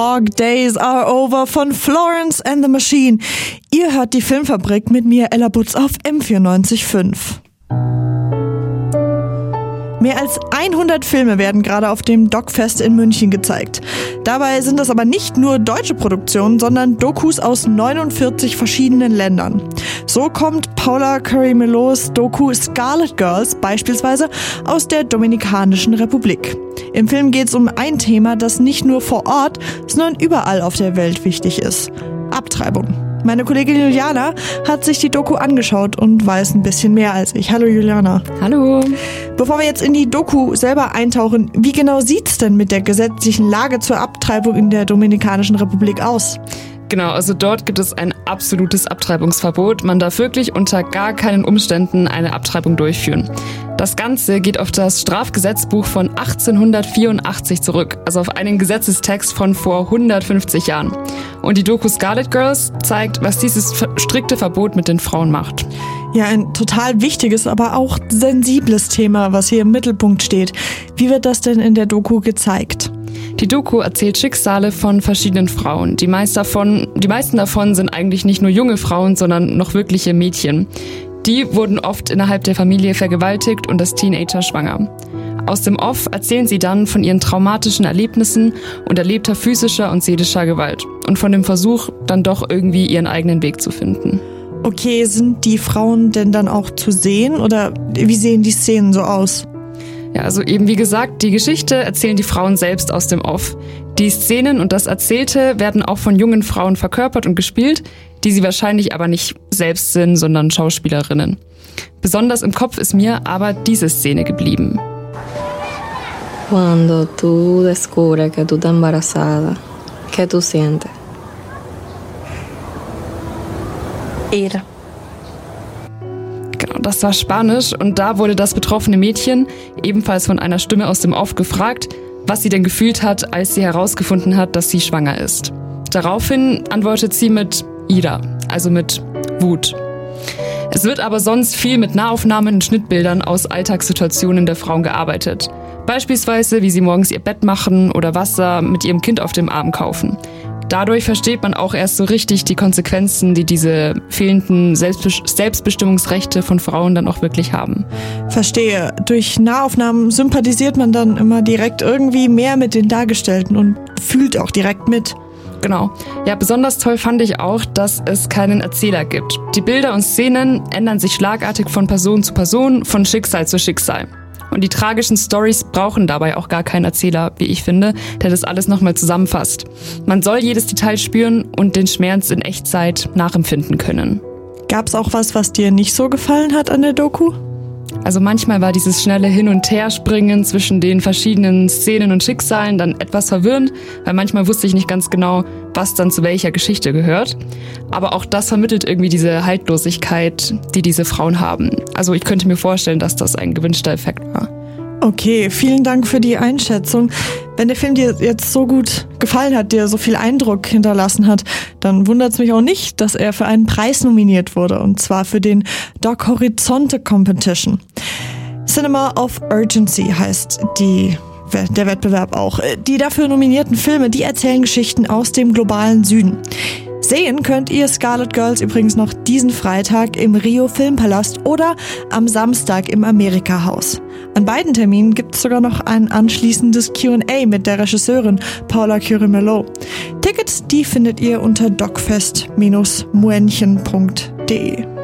Dog Days Are Over von Florence and the Machine. Ihr hört die Filmfabrik mit mir, Ella Butz, auf M94.5. Mehr als 100 Filme werden gerade auf dem Docfest in München gezeigt. Dabei sind das aber nicht nur deutsche Produktionen, sondern Dokus aus 49 verschiedenen Ländern. So kommt Paula Curry-Melots Doku Scarlet Girls beispielsweise aus der Dominikanischen Republik. Im Film geht es um ein Thema, das nicht nur vor Ort, sondern überall auf der Welt wichtig ist: Abtreibung. Meine Kollegin Juliana hat sich die Doku angeschaut und weiß ein bisschen mehr als ich. Hallo Juliana. Hallo. Bevor wir jetzt in die Doku selber eintauchen, wie genau sieht's denn mit der gesetzlichen Lage zur Abtreibung in der Dominikanischen Republik aus? Genau, also dort gibt es ein absolutes Abtreibungsverbot. Man darf wirklich unter gar keinen Umständen eine Abtreibung durchführen. Das Ganze geht auf das Strafgesetzbuch von 1884 zurück, also auf einen Gesetzestext von vor 150 Jahren. Und die Doku Scarlet Girls zeigt, was dieses strikte Verbot mit den Frauen macht. Ja, ein total wichtiges, aber auch sensibles Thema, was hier im Mittelpunkt steht. Wie wird das denn in der Doku gezeigt? Die Doku erzählt Schicksale von verschiedenen Frauen. Die meisten davon sind eigentlich nicht nur junge Frauen, sondern noch wirkliche Mädchen. Die wurden oft innerhalb der Familie vergewaltigt und als Teenager schwanger. Aus dem Off erzählen sie dann von ihren traumatischen Erlebnissen und erlebter physischer und seelischer Gewalt und von dem Versuch, dann doch irgendwie ihren eigenen Weg zu finden. Okay, sind die Frauen denn dann auch zu sehen oder wie sehen die Szenen so aus? Ja, also eben wie gesagt, die Geschichte erzählen die Frauen selbst aus dem Off. Die Szenen und das Erzählte werden auch von jungen Frauen verkörpert und gespielt, die sie wahrscheinlich aber nicht selbst sind, sondern Schauspielerinnen. Besonders im Kopf ist mir aber diese Szene geblieben. Cuando tú descubres que tú estás embarazada, ¿qué tú sientes? Ira. Genau, das war Spanisch und da wurde das betroffene Mädchen ebenfalls von einer Stimme aus dem Off gefragt, was sie denn gefühlt hat, als sie herausgefunden hat, dass sie schwanger ist. Daraufhin antwortet sie mit Ira, also mit Wut. Es wird aber sonst viel mit Nahaufnahmen und Schnittbildern aus Alltagssituationen der Frauen gearbeitet. Beispielsweise, wie sie morgens ihr Bett machen oder Wasser mit ihrem Kind auf dem Arm kaufen. Dadurch versteht man auch erst so richtig die Konsequenzen, die diese fehlenden Selbstbestimmungsrechte von Frauen dann auch wirklich haben. Verstehe. Durch Nahaufnahmen sympathisiert man dann immer direkt irgendwie mehr mit den Dargestellten und fühlt auch direkt mit. Genau. Ja, besonders toll fand ich auch, dass es keinen Erzähler gibt. Die Bilder und Szenen ändern sich schlagartig von Person zu Person, von Schicksal zu Schicksal. Und die tragischen Storys brauchen dabei auch gar keinen Erzähler, wie ich finde, der das alles nochmal zusammenfasst. Man soll jedes Detail spüren und den Schmerz in Echtzeit nachempfinden können. Gab's auch was dir nicht so gefallen hat an der Doku? Also manchmal war dieses schnelle Hin- und Herspringen zwischen den verschiedenen Szenen und Schicksalen dann etwas verwirrend, weil manchmal wusste ich nicht ganz genau, was dann zu welcher Geschichte gehört. Aber auch das vermittelt irgendwie diese Haltlosigkeit, die diese Frauen haben. Also ich könnte mir vorstellen, dass das ein gewünschter Effekt war. Okay, vielen Dank für die Einschätzung. Wenn der Film dir jetzt so gut gefallen hat, dir so viel Eindruck hinterlassen hat, dann wundert es mich auch nicht, dass er für einen Preis nominiert wurde, und zwar für den Doc Horizonte Competition. Cinema of Urgency heißt der Wettbewerb auch. Die dafür nominierten Filme, die erzählen Geschichten aus dem globalen Süden. Sehen könnt ihr Scarlet Girls übrigens noch diesen Freitag im Rio Filmpalast oder am Samstag im Amerika-Haus. An beiden Terminen gibt es sogar noch ein anschließendes Q&A mit der Regisseurin Paula Curry-Melot. Tickets, die findet ihr unter docfest-muenchen.de.